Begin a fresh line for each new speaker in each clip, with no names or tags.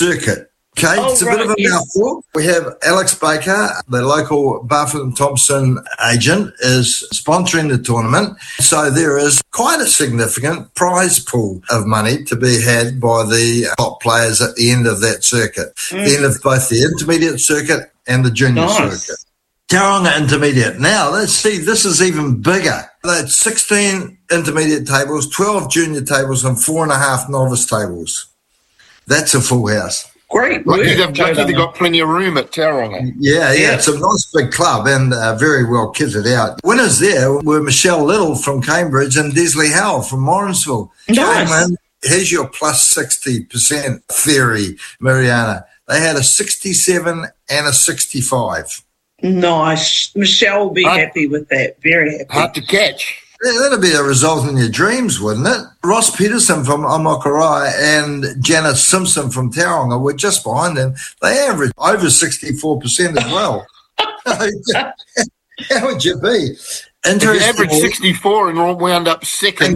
circuit. Okay,
Oh,
it's a bit of a mouthful. We have Alex Baker, the local Barfoot and Thompson agent, is sponsoring the tournament. So there is quite a significant prize pool of money to be had by the top players at the end of that circuit, the end of both the intermediate circuit and the junior circuit. Tauranga Intermediate. Now, let's see, this is even bigger. They had 16 intermediate tables, 12 junior tables, and 4.5 novice tables. That's a full house.
Great.
Lucky they've got plenty of room at Tauranga.
Yeah. It's a nice big club and very well kitted out. Winners there were Michelle Little from Cambridge and Desley Howell from Morrinsville.
Nice.
Here's your plus 60% theory, Mariana. They had a 67 and a 65.
Nice. Michelle will be happy with that. Very happy.
Hard to catch.
Yeah, that'd be a result in your dreams, wouldn't it? Ross Peterson from Omokarai and Janice Simpson from Tauranga were just behind them. They averaged over 64% as well. How would you be?
If you average 64 and wound up second,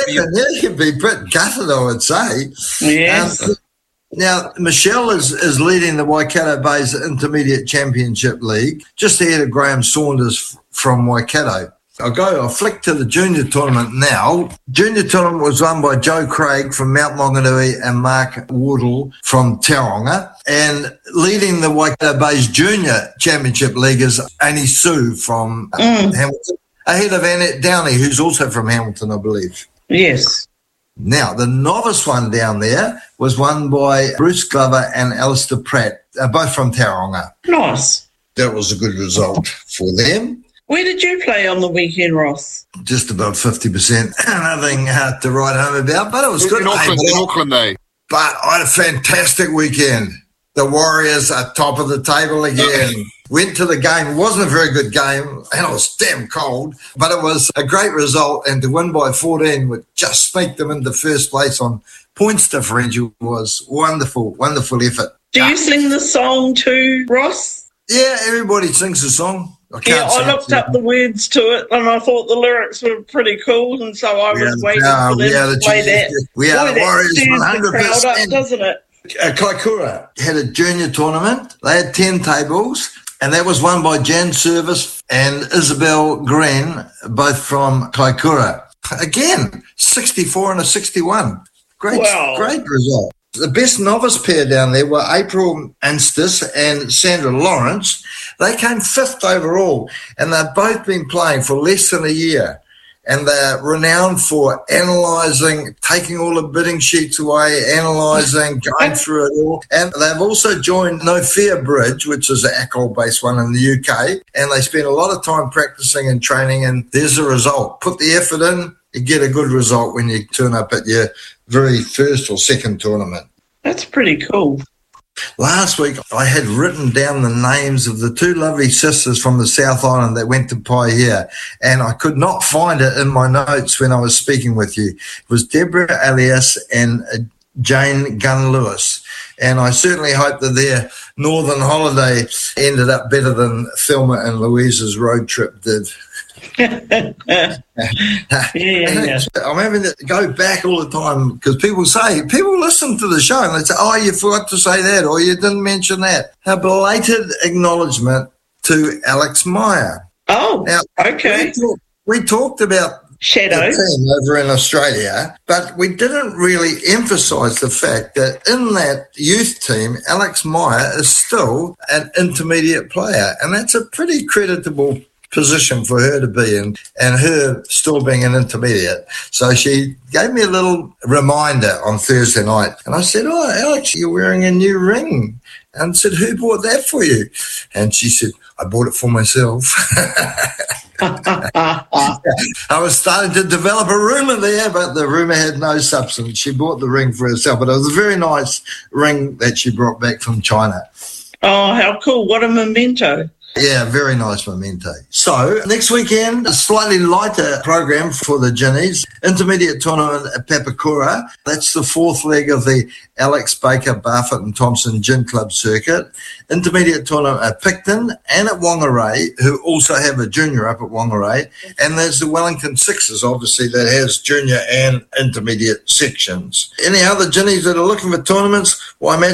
you'd be a bit gutted, I would say.
Yes.
Now, Michelle is leading the Waikato Bays Intermediate Championship League, just ahead of Graham Saunders from Waikato. I'll flick to the junior tournament now. Junior tournament was won by Joe Craig from Mount Maunganui and Mark Wardle from Tauranga. And leading the Waikato Bays Junior Championship League is Annie Sue from Hamilton, ahead of Annette Downey, who's also from Hamilton, I believe.
Yes.
Now, the novice one down there was won by Bruce Glover and Alistair Pratt, both from Tauranga.
Nice.
That was a good result for them.
Where did you play on the weekend, Ross?
Just about 50%. Nothing to write home about, but it was good.
In Auckland, though.
But I had a fantastic weekend. The Warriors are top of the table again. Went to the game. It wasn't a very good game, and it was damn cold, but it was a great result. And to win by 14 would just sneak them into first place on points differential was wonderful, wonderful effort.
Do you sing the song too, Ross?
Yeah, everybody sings the song.
I looked up the words to it and I thought the lyrics were pretty cool, and so I was waiting for them to play that.
We are the Warriors,
the crowd up, doesn't it?
Kaikoura had a junior tournament. They had 10 tables, and that was won by Jan Service and Isabel Green, both from Kaikoura. Again, 64 and a 61. Great result. The best novice pair down there were April Anstis and Sandra Lawrence. They came 5th overall, and they've both been playing for less than a year. And they're renowned for analysing, taking all the bidding sheets away, analysing, going through it all. And they've also joined No Fear Bridge, which is an ACOL-based one in the UK. And they spend a lot of time practising and training, and there's a result. Put the effort in, you get a good result when you turn up at your very first or second tournament.
That's pretty cool.
Last week, I had written down the names of the 2 lovely sisters from the South Island that went to Paihia, and I could not find it in my notes when I was speaking with you. It was Deborah Elias and Jane Gunn-Lewis, and I certainly hope that their northern holiday ended up better than Thelma and Louise's road trip did.
Yeah.
I'm having to go back all the time because people listen to the show and they say, oh, you forgot to say that or you didn't mention that. A belated acknowledgement to Alex Meyer.
Oh, now, okay.
We talked about
Shadow
the team over in Australia, but we didn't really emphasise the fact that in that youth team, Alex Meyer is still an intermediate player, and that's a pretty creditable position for her to be in, and her still being an intermediate. So she gave me a little reminder on Thursday night, and I said, oh, Alex, you're wearing a new ring. And I said, who bought that for you? And she said, I bought it for myself. I was starting to develop a rumour there, but the rumour had no substance. She bought the ring for herself, but it was a very nice ring that she brought back from China.
Oh, how cool. What a memento.
Yeah, very nice memento. So, next weekend, a slightly lighter program for the Ginnies. Intermediate tournament at Papakura. That's the 4th leg of the Alex Baker, Barfoot and Thompson Gin Club circuit. Intermediate tournament at Picton and at Whangarei, who also have a junior up at Whangarei. And there's the Wellington Sixers, obviously, that has junior and intermediate sections. Any other Ginnies that are looking for tournaments? Well, I imagine